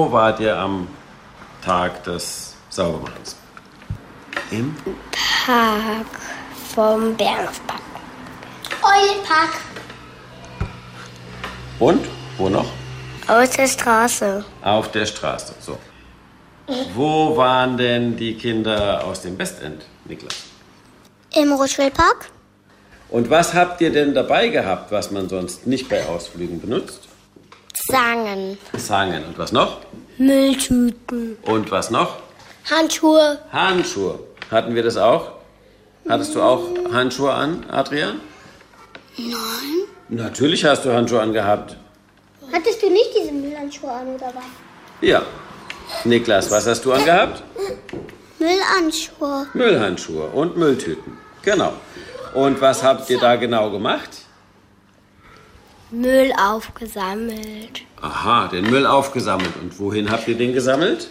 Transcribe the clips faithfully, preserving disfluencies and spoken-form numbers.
Wo wart ihr am Tag des Saubermachens? Im Park vom Bernhofpark. Eulenpark. Und? Wo noch? Aus der Straße. Auf der Straße, so. Wo waren denn die Kinder aus dem Westend, Niklas? Im Rothschildpark. Und was habt ihr denn dabei gehabt, was man sonst nicht bei Ausflügen benutzt? Zangen. Zangen. Und was noch? Mülltüten. Und was noch? Handschuhe. Handschuhe. Hatten wir das auch? Hattest du auch Handschuhe an, Adrian? Nein. Natürlich hast du Handschuhe angehabt. Hattest du nicht diese Müllhandschuhe an, oder was? Ja. Niklas, was hast du angehabt? Müllhandschuhe. Müllhandschuhe und Mülltüten. Genau. Und was habt ihr da genau gemacht? Müll aufgesammelt. Aha, den Müll aufgesammelt. Und wohin habt ihr den gesammelt?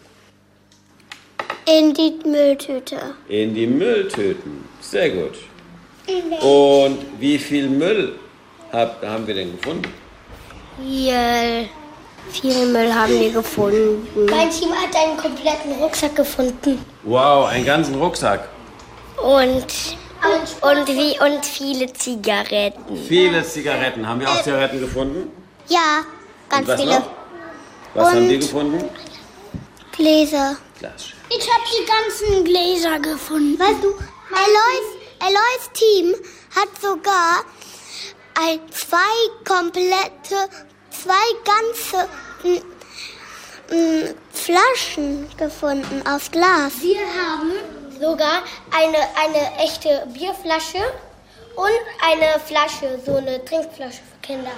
In die Mülltüte. In die Mülltüten. Sehr gut. Und wie viel Müll habt, haben wir denn gefunden? Viel, viel Müll haben wir gefunden. Mein Team hat einen kompletten Rucksack gefunden. Wow, einen ganzen Rucksack. Und, und, wie, und viele Zigaretten. Viele Zigaretten. Haben wir auch Zigaretten gefunden? Ja, ganz Und was viele. noch? Was Und- haben wir gefunden? Gläser. Glasscherben. Ich habe die ganzen Gläser gefunden. Weißt du, Elois, Elois Team hat sogar ein, zwei komplette, zwei ganze m, m, Flaschen gefunden aus Glas. Wir haben sogar eine, eine echte Bierflasche und eine Flasche, so eine Trinkflasche für Kinder.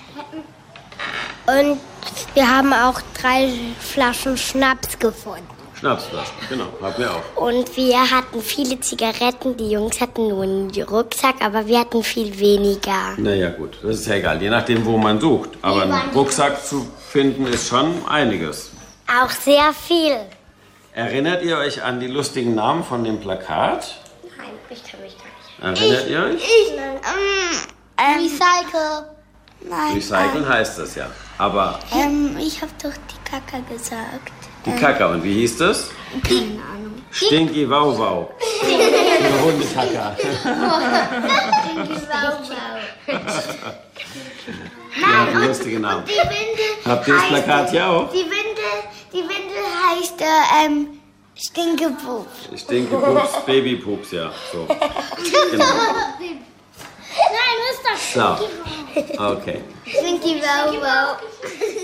Und wir haben auch drei Flaschen Schnaps gefunden. Schnapsflaschen, genau, hatten wir auch. Und wir hatten viele Zigaretten. Die Jungs hatten nur einen Rucksack, aber wir hatten viel weniger. Naja gut, das ist ja egal, je nachdem, wo man sucht. Aber einen Rucksack zu finden ist schon einiges. Auch sehr viel. Erinnert ihr euch an die lustigen Namen von dem Plakat? Nein, ich kann mich da nicht. Erinnert ihr euch? Ich, ähm, Recycle. Nein. Recyceln heißt das ja. Aber Ähm, ich habe doch die Kaka gesagt. die Kaka, und wie hieß das? Keine Ahnung. Stinky Wow Wow. Die Hundekaka. Die haben lustige Namen. Die Windel. Habt ihr das Plakat hier auch? Die Windel, die Windel heißt äh, ähm, Stinkepups. Stinkepups, Babypups, ja. So. Genau. Nein, was ist das? So. Okay. Stinky Wow Wow.